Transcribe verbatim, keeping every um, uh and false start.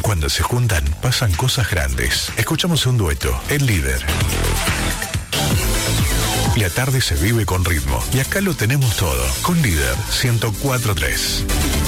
Cuando se juntan, pasan cosas grandes. Escuchamos un dueto, El Líder. La tarde se vive con ritmo. Y acá lo tenemos todo. Con Líder ciento cuatro punto tres.